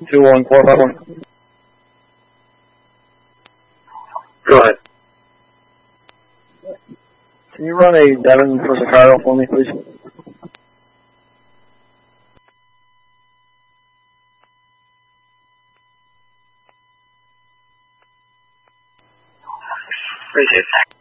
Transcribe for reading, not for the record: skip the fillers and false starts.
21451. Go ahead. Can you run a Devon for Chicago for me, please? Appreciate it.